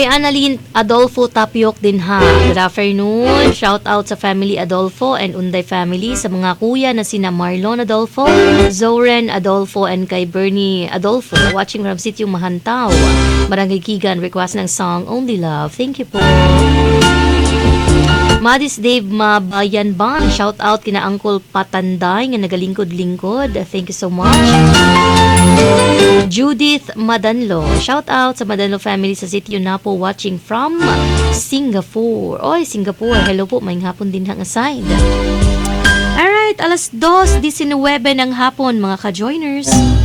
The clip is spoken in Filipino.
Kay Annalyn Adolfo Tapiok din ha. Good afternoon. Shout out sa family Adolfo and Unday family, sa mga kuya na sina Marlon Adolfo, Zoren Adolfo, and kay Bernie Adolfo. Watching from Sitio Mahantaw. Barangay Kigan, request ng song Only Love. Thank you po. Madis Dave Mabayan Bang, shout out kina Uncle Patanday nga nagalingkod-lingkod. Thank you so much. Judith Madanlo, shout out sa Madanlo family sa Sitio Napo, watching from Singapore. Oy, Singapore. Hello po, may hapon din hang aside. Alright, alas 2:19 ng hapon mga ka-joiners.